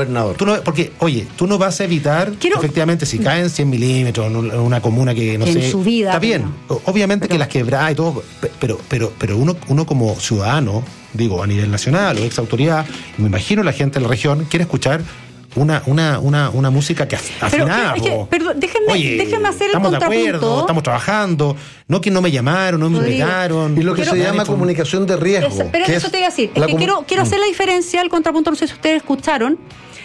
gobernador. Porque, oye, tú no vas a evitar, efectivamente, si caen 100 milímetros en una comuna que no sé. En su vida. Está bien, obviamente que las quebradas y todo, pero uno como ciudadano, digo, a nivel nacional o ex autoridad, me imagino la gente de la región quiere escuchar una música que afinada. Perdón, déjenme hacer el contrapunto. Estamos de acuerdo, estamos trabajando, no que no me llamaron, no me invitaron. Y lo que se llama comunicación de riesgo. Pero eso te iba a decir, es que quiero hacer la diferencia, el contrapunto, no sé si ustedes escucharon,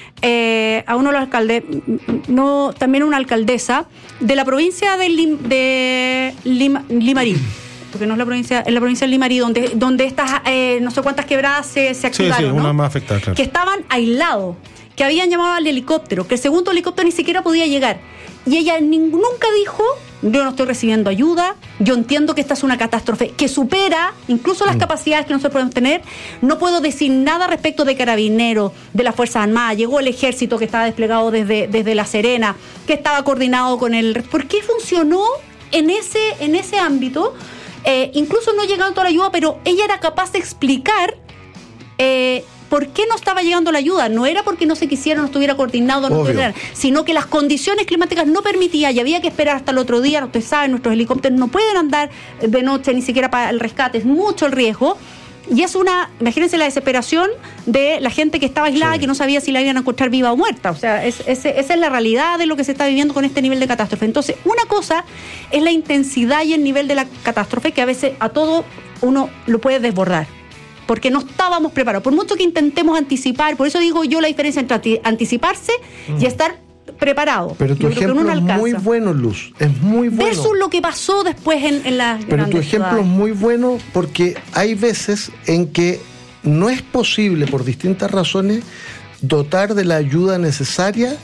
a uno de los alcaldes, también una alcaldesa de la provincia de Limarí. Porque no es la provincia de Limarí, donde estas no sé cuántas quebradas se activaron, una más afectada, claro. Que estaban aislados, que habían llamado al helicóptero, que el segundo helicóptero ni siquiera podía llegar. Y ella nunca dijo, yo no estoy recibiendo ayuda, yo entiendo que esta es una catástrofe que supera incluso las capacidades que nosotros podemos tener, no puedo decir nada respecto de Carabineros, de las Fuerzas Armadas, llegó el ejército que estaba desplegado desde La Serena, que estaba coordinado con el... ¿Por qué funcionó en ese ámbito? Incluso no llegando toda la ayuda, pero ella era capaz de explicar por qué no estaba llegando la ayuda. No era porque no se quisiera, no estuviera coordinado, sino que las condiciones climáticas no permitían y había que esperar hasta el otro día. Ustedes saben, nuestros helicópteros no pueden andar de noche ni siquiera para el rescate, es mucho el riesgo. Y es imagínense la desesperación de la gente que estaba aislada, que no sabía si la iban a encontrar viva o muerta. O sea, esa es la realidad de lo que se está viviendo con este nivel de catástrofe. Entonces, una cosa es la intensidad y el nivel de la catástrofe, que a veces a todo uno lo puede desbordar, porque no estábamos preparados. Por mucho que intentemos anticipar, por eso digo yo la diferencia entre anticiparse y estar preparado. Pero tu ejemplo es muy bueno, Luz, es muy bueno. Versus lo que pasó después en las Pero tu ejemplo es muy bueno porque hay veces en que no es posible, por distintas razones, dotar de la ayuda necesaria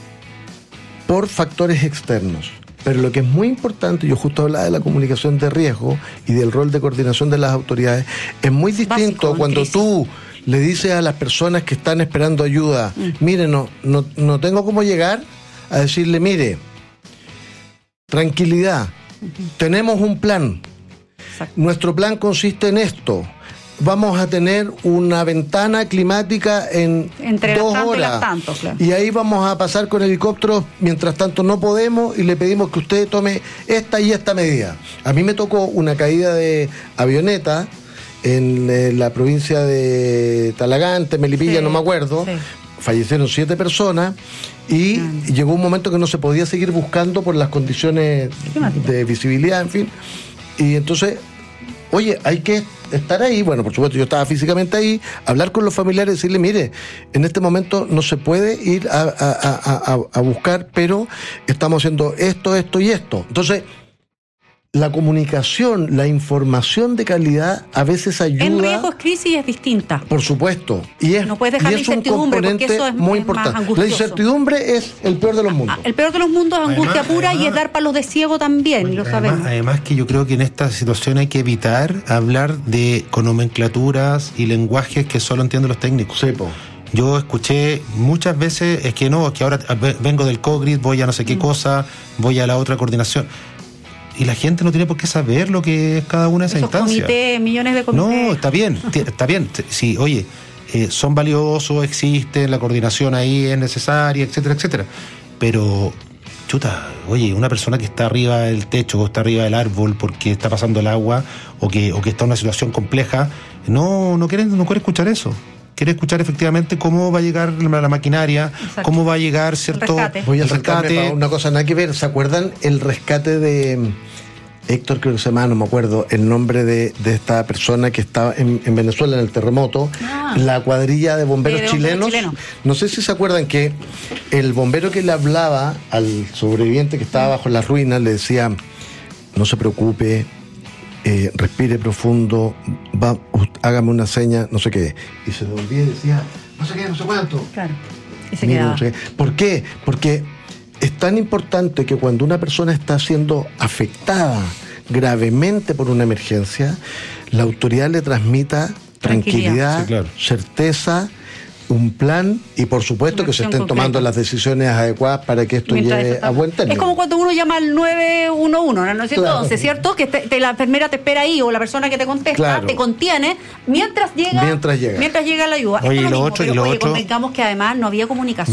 por factores externos. Pero lo que es muy importante, yo justo hablaba de la comunicación de riesgo y del rol de coordinación de las autoridades, es muy distinto cuando tú le dices a las personas que están esperando ayuda, mire, no tengo cómo llegar, a decirle, mire, tranquilidad, tenemos un plan. Exacto. Nuestro plan consiste en esto. Vamos a tener una ventana climática entre 2 horas. Y ahí vamos a pasar con helicópteros, mientras tanto no podemos, y le pedimos que usted tome esta y esta medida. A mí me tocó una caída de avioneta en la provincia de Talagante, Melipilla, no me acuerdo. Sí. Fallecieron 7 personas y llegó un momento que no se podía seguir buscando por las condiciones de visibilidad, en fin. Y entonces, oye, hay que estar ahí. Bueno, por supuesto, yo estaba físicamente ahí, hablar con los familiares, decirle, mire, en este momento no se puede ir a buscar, pero estamos haciendo esto y esto. Entonces, la comunicación, la información de calidad a veces ayuda. En riesgos crisis es distinta. Por supuesto. No puedes dejar la incertidumbre, porque eso es muy importante. Más angustioso. La incertidumbre es el peor de los mundos. El peor de los mundos es angustia pura y es dar palos de ciego también, lo sabemos. Además que yo creo que en esta situación hay que evitar hablar con nomenclaturas y lenguajes que solo entienden los técnicos. Sí, po. Yo escuché muchas veces, es que ahora vengo del COGRID, voy a no sé qué cosa, voy a la otra coordinación. Y la gente no tiene por qué saber lo que es cada una de esas instancias. Comités, millones de comités. No, está bien. Sí, oye, son valiosos, existen, la coordinación ahí es necesaria, etcétera, etcétera. Pero, oye, una persona que está arriba del techo o está arriba del árbol porque está pasando el agua o que está en una situación compleja, no quiere escuchar eso. Quiere escuchar efectivamente cómo va a llegar la maquinaria, exacto, cómo va a llegar, ¿cierto? Voy a rescate. Una cosa nada que ver. ¿Se acuerdan el rescate de Héctor, creo que se llama, no me acuerdo el nombre de esta persona que estaba en Venezuela en el terremoto? La cuadrilla de bomberos chilenos. No sé si se acuerdan que el bombero que le hablaba al sobreviviente que estaba bajo las ruinas le decía, no se preocupe, respire profundo, hágame una seña, no sé qué. Y se devolvía y decía, no sé qué, no sé cuánto. Claro. Y se quedaba. No sé qué. ¿Por qué? Porque es tan importante que cuando una persona está siendo afectada gravemente por una emergencia, la autoridad le transmita tranquilidad, sí, claro, certeza, un plan y por supuesto que se estén tomando las decisiones adecuadas para que esto llegue a buen término. Es como cuando uno llama al 911, ¿no es cierto? Claro. ¿Cierto? Que la enfermera te espera ahí o la persona que te contesta, claro, te contiene mientras llega la ayuda. Oye, convengamos que además no había comunicación.